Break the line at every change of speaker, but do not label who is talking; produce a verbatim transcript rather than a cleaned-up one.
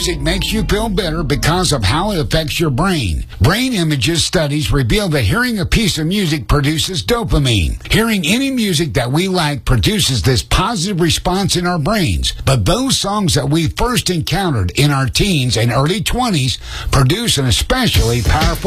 music makes you feel better because of how it affects your brain. Brain images studies reveal that hearing a piece of music produces dopamine. Hearing any music that we like produces this positive response in our brains. But those songs that we first encountered in our teens and early twenties produce an especially powerful